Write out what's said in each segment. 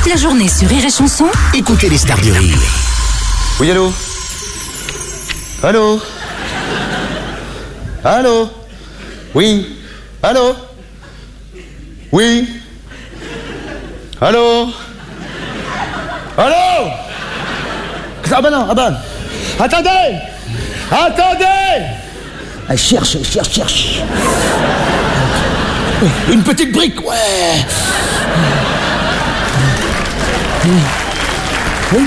la journée sur Rire et Chanson, Écoutez les stars du rire. Oui, allô? Allô? Allô? Oui? Allô? Oui? Allô? Allô? Ah ben non, ah ben... Attendez! Attendez! Ah, cherche. Une petite brique, ouais. Oui.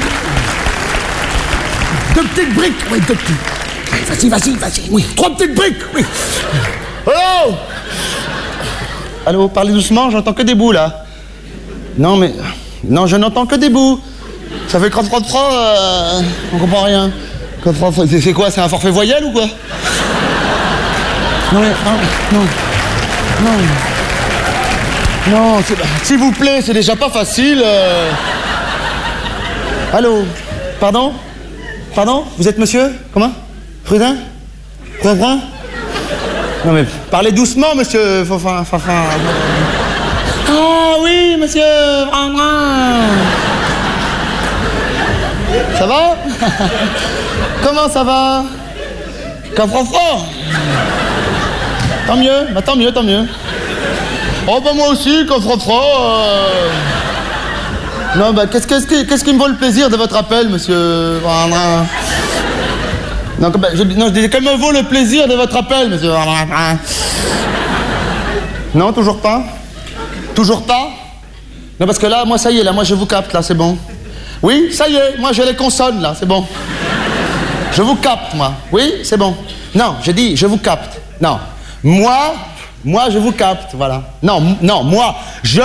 Deux petites briques, oui, deux petites. Vas-y, oui. Trois petites briques, oui. Allô? Allô, parlez doucement, j'entends que des bouts, là. Non, mais... Non, je n'entends que des bouts. Ça fait crop, on comprend rien. C'est quoi, c'est un forfait voyelle ou quoi? Non, s'il vous plaît, c'est déjà pas facile. Allô? Pardon? Vous êtes monsieur? Comment? Frudin? Frudin? Non mais, parlez doucement, monsieur. Ah oui, monsieur. Ça va? Comment ça va? Tant mieux. Oh bah moi aussi, Non bah qu'est-ce qui me vaut le plaisir de votre appel, monsieur? Non, je disais, quel me vaut le plaisir de votre appel, monsieur? Non, toujours pas? Non, parce que là, moi, ça y est, là, moi, je vous capte, là, c'est bon. Oui, ça y est, moi, je les consonne, là, c'est bon. Je vous capte, moi. Oui, c'est bon. Non, j'ai dit, je vous capte. Non. Moi, je vous capte, voilà. Non, moi, je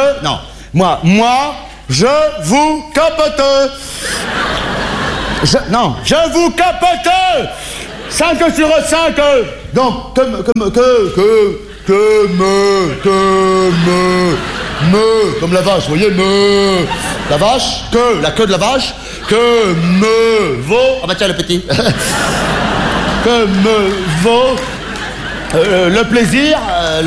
vous capte. Je vous capte. 5 sur 5. Donc, comme la vache, vous voyez, la vache, la queue de la vache, que me vaut, ah bah tiens le petit, que me vaut le plaisir,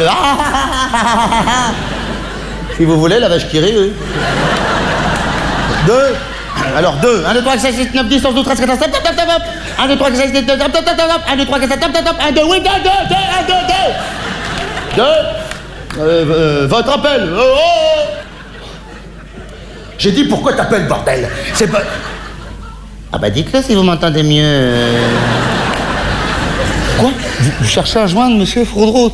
si vous voulez, la vache qui rit, oui. 2, 1, 2, 3, 4, 5, 6, 9, 10, 11, 12, 13, 14, 15, 16, 17, 1, 2, 3, 4, 5, 6, 7, 8, 9, 10, 11, 12, 13, 14, 15, 16, 17, 1, 2, 3, 4, 5, 7, 8, 9, 10, 11, 12, 13, 14, 15, 16, 17, 1, 2, 3, 4, 5, 2. Votre appel. J'ai dit pourquoi t'appelles, bordel? C'est pas... Ah bah dites-le si vous m'entendez mieux. Quoi? Vous cherchez à joindre monsieur Froudrout?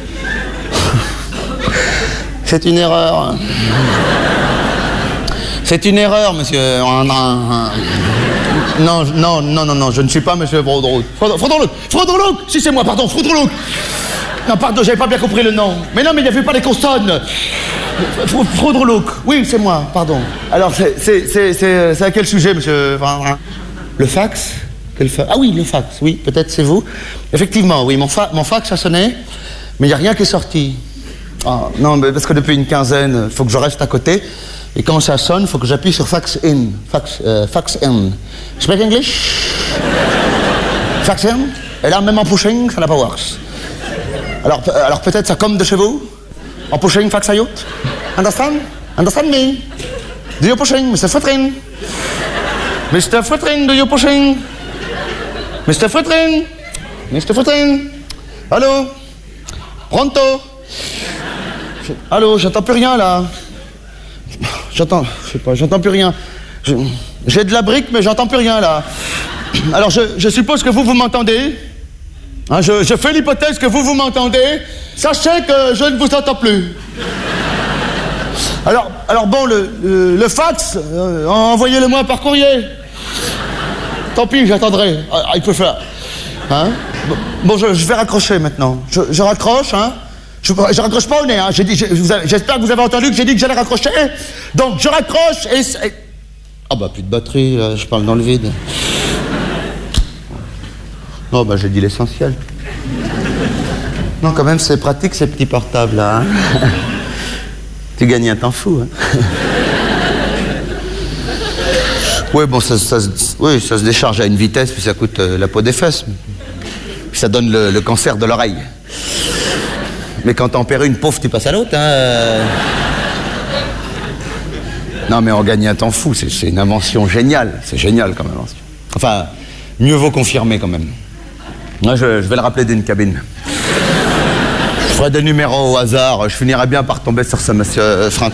C'est une erreur. C'est une erreur, monsieur. Non, je ne suis pas monsieur Froudrout. Froudrout, si c'est moi, pardon, Froudrout. Non, pardon, j'avais pas bien compris le nom. Mais non, mais il n'y avait pas les consonnes. Froudrout, oui, c'est moi, pardon. Alors, c'est à quel sujet, monsieur? Le fax? Ah oui, le fax, oui, peut-être c'est vous. Effectivement, oui, mon fax a sonné, mais il n'y a rien qui est sorti. Ah, non, mais parce que depuis une quinzaine, il faut que je reste à côté. Et quand ça sonne, il faut que j'appuie sur fax in. Fax in. Speak English? Fax in? Et là, même en pushing, ça n'a pas works. Alors peut-être ça comme de chez vous? En pushing, fax out? Understand? Understand me? Do you pushing, Mr. Futrin? Mr. Futrin, do you pushing? Mr. Futrin? Mr. Futrin? Allô? Pronto? Allô, j'entends plus rien là. J'entends plus rien. J'ai de la brique, mais j'entends plus rien là. Alors je suppose que vous m'entendez. Hein, je fais l'hypothèse que vous m'entendez. Sachez que je ne vous entends plus. Alors bon, le fax, envoyez-le-moi par courrier. Tant pis, j'attendrai. Il peut faire. Hein? Bon, je vais raccrocher maintenant. Je raccroche, hein? Je raccroche pas au nez, hein? J'espère que vous avez entendu que j'ai dit que j'allais raccrocher. Donc, je raccroche et... Ah bah, plus de batterie, là, je parle dans le vide. Oh bah, j'ai dit l'essentiel. Non, quand même, c'est pratique, ces petits portables, là. Hein? Tu gagnes un temps fou, hein? Oui, bon, ça se décharge à une vitesse, puis ça coûte la peau des fesses. Puis ça donne le cancer de l'oreille. Mais quand t'en perds une, pauvre, tu passes à l'autre, hein. Non, mais on gagne un temps fou, c'est une invention géniale. C'est génial comme invention. Enfin, mieux vaut confirmer quand même. Moi, je vais le rappeler d'une cabine. Je ferai des numéros au hasard, je finirai bien par tomber sur ce monsieur Franck.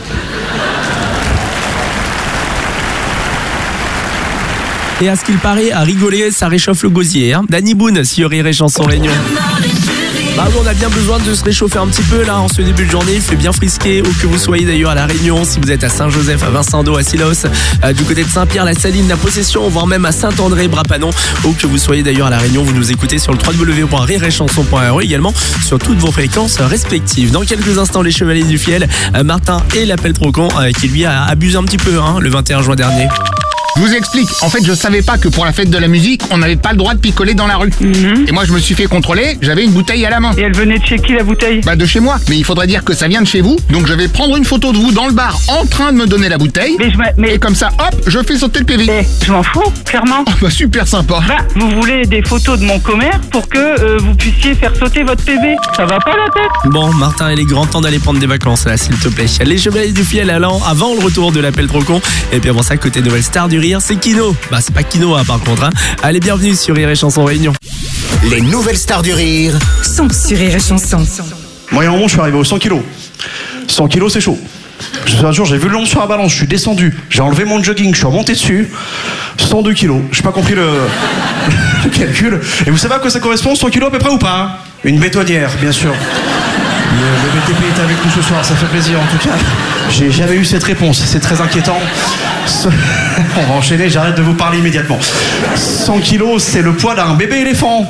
Et à ce qu'il paraît, à rigoler, ça réchauffe le gosier. Hein. Danny Boone, sur Rire et Chanson Réunion. Bah oui, on a bien besoin de se réchauffer un petit peu là en ce début de journée. Il fait bien frisquer, où que vous soyez d'ailleurs à La Réunion, si vous êtes à Saint-Joseph, à Vincent-d'Eau, à Silos, du côté de Saint-Pierre, la Saline, la Possession, voire même à Saint-André, Brapanon, où que vous soyez d'ailleurs à La Réunion, vous nous écoutez sur le www.rireetchanson.re, également sur toutes vos fréquences respectives. Dans quelques instants, les Chevaliers du Fiel, Martin et l'appel trop con, qui lui a abusé un petit peu le 21 juin dernier. Je vous explique, en fait je savais pas que pour la fête de la musique, on n'avait pas le droit de picoler dans la rue. Et moi je me suis fait contrôler, j'avais une bouteille à la main. Et elle venait de chez qui la bouteille? Bah de chez moi, mais il faudrait dire que ça vient de chez vous, donc je vais prendre une photo de vous dans le bar en train de me donner la bouteille. Et comme ça, hop, je fais sauter le PV. Je m'en fous, clairement. Oh bah super sympa. Bah, vous voulez des photos de mon commerce pour que vous puissiez faire sauter votre PV. Ça va pas la tête? Bon, Martin, il est grand temps d'aller prendre des vacances là, s'il te plaît. Les Chevaliers du Fiel allant avant le retour de l'appel trop con. Et puis avant ça, côté nouvelle star du rire, c'est Kino. Bah c'est pas Quinoa par contre. Allez, bienvenue sur Rire et Chanson Réunion. Les nouvelles stars du rire sont sur Rire et Chanson. Moi, il y a un moment, je suis arrivé aux 100 kilos. 100 kilos, c'est chaud. Un jour, j'ai vu le nombre sur la balance, je suis descendu, j'ai enlevé mon jogging, je suis remonté dessus. 102 kilos. J'ai pas compris le calcul. Et vous savez à quoi ça correspond, 100 kilos à peu près ou pas? Une bétonnière, bien sûr. Le BTP est avec nous ce soir, ça fait plaisir en tout cas. J'ai jamais eu cette réponse, c'est très inquiétant. On va enchaîner, j'arrête de vous parler immédiatement. 100 kilos, c'est le poids d'un bébé éléphant.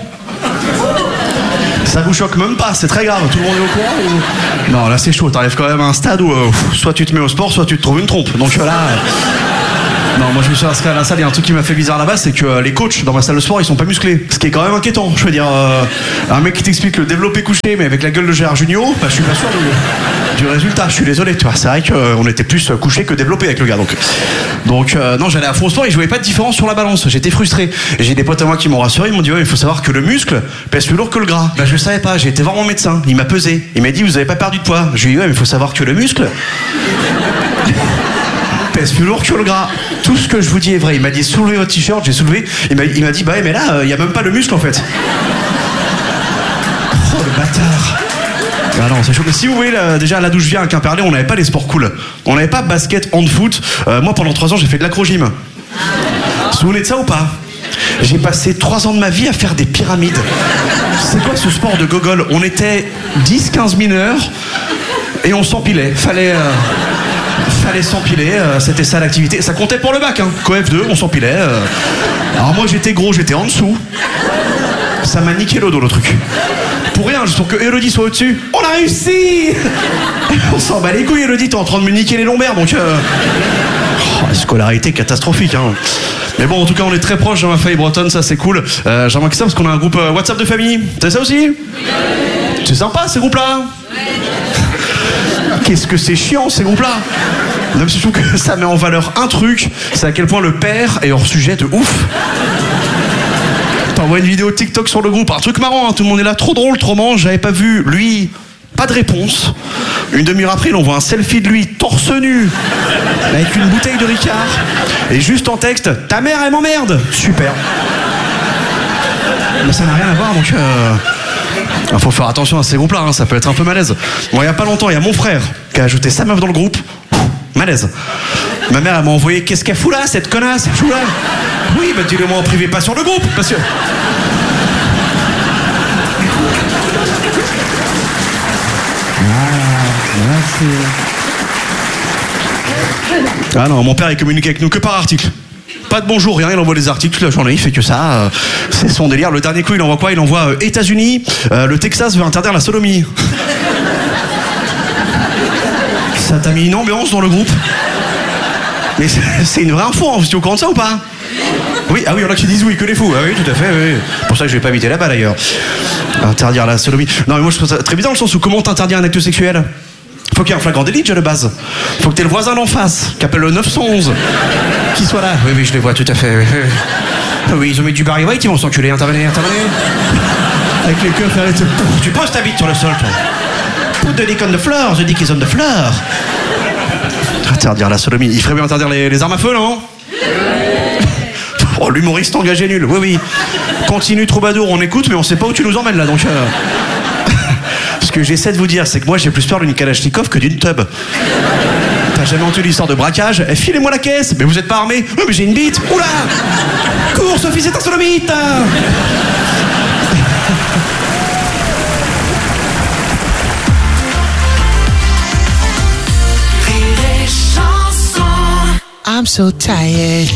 Ça vous choque même pas, c'est très grave, tout le monde est au courant ou... Non, là c'est chaud, t'arrives quand même à un stade où soit tu te mets au sport, soit tu te trouves une trompe. Donc là... Non, moi je me suis inscrit à la salle, il y a un truc qui m'a fait bizarre là-bas, c'est que les coachs dans ma salle de sport, ils sont pas musclés. Ce qui est quand même inquiétant. Je veux dire, un mec qui t'explique le développé couché, mais avec la gueule de Gérard Jugnot, bah je suis pas sûr du résultat. Je suis désolé, tu vois. C'est vrai qu'on était plus couché que développé avec le gars. Donc non, j'allais à fond au sport et je voyais pas de différence sur la balance. J'étais frustré. Et j'ai des potes à moi qui m'ont rassuré, ils m'ont dit ouais, il faut savoir que le muscle pèse plus lourd que le gras. Bah je le savais pas, j'ai été voir mon médecin, il m'a pesé. Il m'a dit vous avez pas perdu de poids. Je lui ai dit ouais, mais il faut savoir que le muscle pèse plus lourd que le gras. Tout ce que je vous dis est vrai. Il m'a dit soulevez votre t-shirt, j'ai soulevé. Il m'a dit bah ouais, mais là il y a même pas le muscle en fait. Oh le bâtard. Ah non, c'est chaud. Mais si vous voyez déjà là d'où je viens à Quimperlé, on n'avait pas les sports cool. On n'avait pas basket, hand foot. Moi pendant 3 ans j'ai fait de l'acro-gym. Vous vous souvenez de ça ou pas? J'ai passé 3 ans de ma vie à faire des pyramides. C'est quoi ce sport de gogol? On était 10-15 mineurs et on s'empilait. Fallait s'empiler, c'était ça l'activité. Ça comptait pour le bac, hein. Coef 2, on s'empilait. Alors moi j'étais gros, j'étais en dessous. Ça m'a niqué le dos le truc. Pour rien, juste pour que Elodie soit au-dessus. On a réussi. On s'en bat les couilles, Elodie, t'es en train de me niquer les lombaires, donc... la scolarité catastrophique, hein. Mais bon, en tout cas, on est très proches dans ma famille bretonne, ça c'est cool. J'ai remarqué ça parce qu'on a un groupe WhatsApp de famille. T'as ça aussi? C'est sympa, ces groupes-là. Qu'est-ce que c'est chiant, ces groupes-là. Même si je trouve que ça met en valeur un truc, c'est à quel point le père est hors sujet de ouf. T'envoies une vidéo TikTok sur le groupe, un truc marrant, hein, tout le monde est là, trop drôle, trop marrant, j'avais pas vu, lui, pas de réponse. Une demi-heure après, on voit un selfie de lui, torse nu, avec une bouteille de Ricard, et juste en texte, ta mère elle m'emmerde. Super. Mais ça n'a rien à voir, donc faut faire attention à ces groupes-là, hein, ça peut être un peu malaise. Bon, il y a pas longtemps, il y a mon frère qui a ajouté sa meuf dans le groupe. Malaise. Ma mère elle m'a envoyé qu'est-ce qu'elle fout là, cette connasse, elle fout là. Oui, bah dis-le moi en privé, pas sur le groupe, parce que... Ah non, mon père il communique avec nous que par article. Pas de bonjour, rien, il envoie des articles toute la journée, il fait que ça. C'est son délire. Le dernier coup, il envoie quoi? Il envoie États-Unis, le Texas veut interdire la sodomie. Ça t'a mis une ambiance dans le groupe. Mais c'est une vraie info, hein. Vous êtes au courant de ça ou pas? Oui, ah oui, il y en a qui disent oui, que les fous. Ah oui, tout à fait, oui. C'est pour ça que je vais pas habiter là-bas d'ailleurs. Interdire la sodomie. Non, mais moi je trouve ça très bizarre dans le sens où comment t'interdire un acte sexuel? Faut qu'il y ait un flagrant délit déjà de base. Faut que t'aies le voisin d'en face, qui appelle le 911, qui soit là. Oui, je les vois tout à fait. Oui, ils ont mis du Barry White, ils vont s'enculer. Intervenez. Avec les keufs, arrête. Tu poses ta bite sur le sol, toi. Put the dick on the floor, the dick is on the floor. Interdire la sodomie. Il ferait bien interdire les armes à feu, non? Oh, l'humoriste engagé nul. Oui, oui. Continue, troubadour, on écoute, mais on sait pas où tu nous emmènes, là, donc... Ce que j'essaie de vous dire, c'est que moi, j'ai plus peur d'une Kalachnikov que d'une tub. T'as jamais entendu l'histoire de braquage? Filez-moi la caisse. Mais vous êtes pas armé? Oui, mais j'ai une bite. Oula! Cours, Sophie, c'est un sodomite! I'm so tired.